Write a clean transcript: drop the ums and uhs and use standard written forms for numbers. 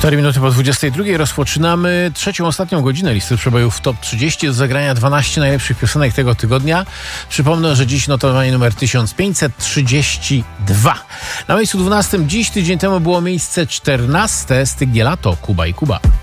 4 minuty po 22 rozpoczynamy trzecią, ostatnią godzinę listy przebojów Top 30. Do zagrania 12 najlepszych piosenek tego tygodnia. Przypomnę, że dziś notowanie numer 1532. Na miejscu 12 dziś, tydzień temu było miejsce 14. Stygielato, Kuba i Kuba.